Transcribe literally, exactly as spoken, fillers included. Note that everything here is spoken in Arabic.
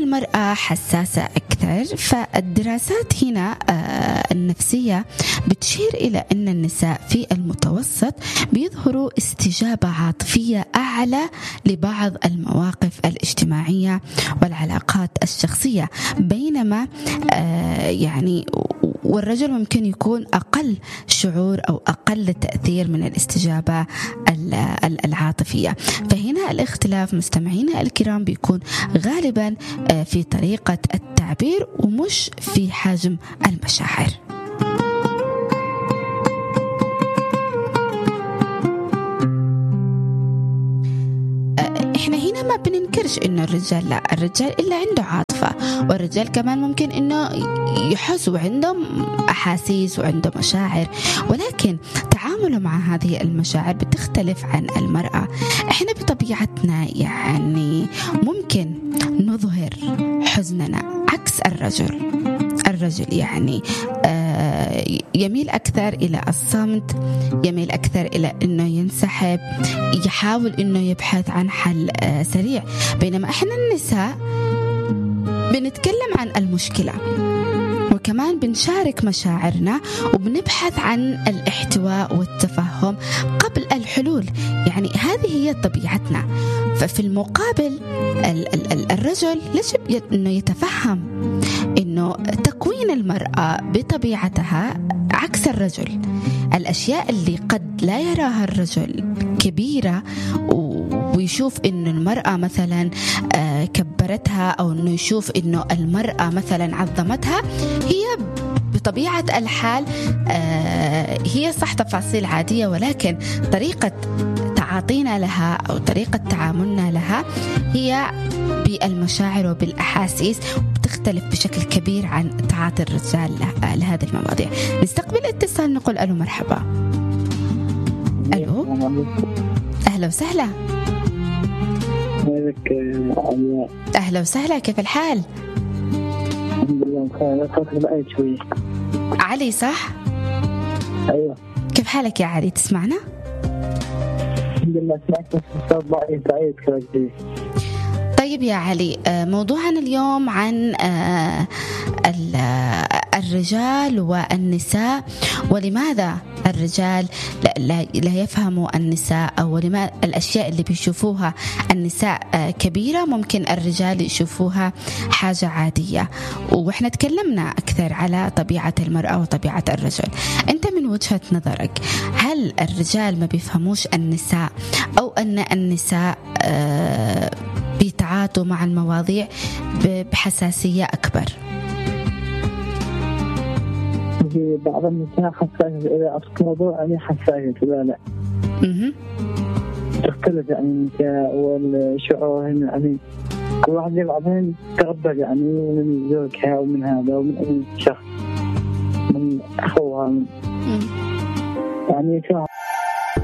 المرأة حساسة أكثر، فالدراسات هنا النفسية بتشير إلى أن النساء في المتوسط بيظهروا استجابة عاطفية أعلى لبعض المواقف الاجتماعية والعلاقات الشخصية، بينما يعني والرجل ممكن يكون أقل شعور أو أقل تأثير من الاستجابة العاطفية. فهنا الاختلاف مستمعينا الكرام بيكون غالبا في طريقة التعبير ومش في حجم المشاعر. احنا هنا ما بننكرش انه الرجال لا، الرجال إلا عنده عاطفة، والرجال كمان ممكن انه يحس وعنده احاسيس وعنده مشاعر، ولكن تعامله مع هذه المشاعر بتختلف عن المرأة. احنا بطبيعتنا يعني ممكن نظهر حزننا عكس الرجل. الرجل يعني يميل أكثر إلى الصمت، يميل أكثر إلى أنه ينسحب، يحاول أنه يبحث عن حل سريع، بينما إحنا النساء بنتكلم عن المشكلة وكمان بنشارك مشاعرنا وبنبحث عن الاحتواء والتفهم قبل الحلول. يعني هذه هي طبيعتنا. ففي المقابل الرجل يجب أنه يتفهم أنه تكوين المرأة بطبيعتها عكس الرجل. الأشياء اللي قد لا يراها الرجل كبيرة ويشوف إنه المرأة مثلا كبرتها، أو إنه يشوف إنه المرأة مثلا عظمتها، هي بطبيعة الحال هي صح تفاصيل عادية، ولكن طريقة تعاطينا لها أو طريقة تعاملنا لها هي بالمشاعر وبالأحاسيس، بتختلف بشكل كبير عن تعاطي الرجال لهذه المواضيع. نستقبل اتصال، نقول ألو مرحبا. ألو، أهلا وسهلا. أهلا وسهلا، كيف الحال؟ الحمد لله بخير. علي صح؟ أيوة. كيف حالك يا علي، تسمعنا؟ الحمد لله سمعت الصوت ضعيف ضعيف كذا. طيب يا علي، موضوعنا اليوم عن الرجال والنساء، ولماذا الرجال لا يفهموا النساء، أو لماذا الأشياء اللي بيشوفوها النساء كبيرة ممكن الرجال يشوفوها حاجة عادية. وإحنا تكلمنا أكثر على طبيعة المرأة وطبيعة الرجل. أنت من وجهة نظرك، هل الرجال ما بيفهموش النساء، أو أن النساء بيتعاطوا مع المواضيع بحساسية أكبر؟ في بعض النساء حساسة، إذا أصبح موضوع عليه حساسية لا لا تختلف يعني النساء والشعور يعني كل واحد بعضهم تقبل يعني من زوجها ومن هذا ومن أي شخص من أخوها من يعني شو